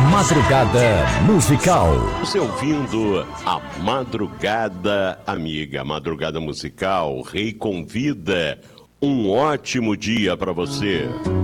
Madrugada Musical. Você ouvindo a Madrugada Amiga, Madrugada Musical, Rei convida. Um ótimo dia para você.